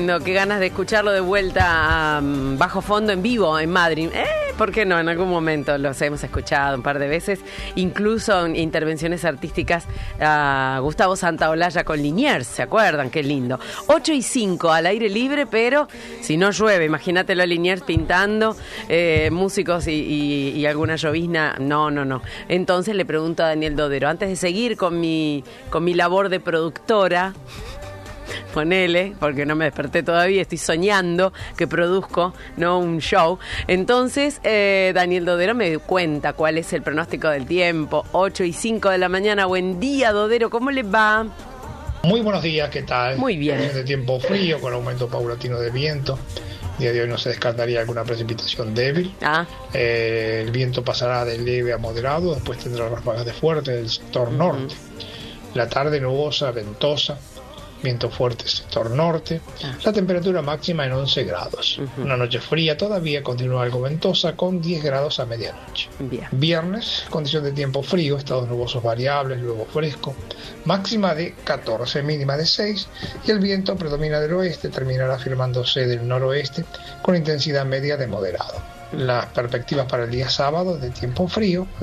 lindo, qué ganas de escucharlo de vuelta a Bajo Fondo en vivo en Madrid. ¿Por qué no? En algún momento los hemos escuchado un par de veces, incluso en intervenciones artísticas a Gustavo Santaolalla con Liniers, ¿se acuerdan? Qué lindo. 8:05 al aire libre, pero si no llueve, imagínatelo a Liniers pintando, músicos y alguna llovizna, no. Entonces le pregunto a Daniel Dodero, antes de seguir con mi labor de productora, ponele, porque no me desperté todavía, estoy soñando que produzco, no un show. Entonces, Daniel Dodero me cuenta cuál es el pronóstico del tiempo. 8:05 de la mañana. Buen día, Dodero, ¿cómo le va? Muy buenos días, ¿qué tal? Muy bien. De tiempo frío, con aumento paulatino de viento. El día de hoy no se descartaría alguna precipitación débil. El viento pasará de leve a moderado, después tendrá ráfagas de fuerte del sector norte. La tarde nubosa, ventosa, viento fuerte sector norte. La temperatura máxima en 11 grados. Una noche fría todavía, continúa algo ventosa con 10 grados a medianoche. Bien. Viernes, condición de tiempo frío, estados nubosos variables, luego fresco. Máxima de 14, mínima de 6. Y el viento predomina del oeste, terminará firmándose del noroeste con intensidad media de moderado. Las perspectivas para el día sábado de tiempo frío.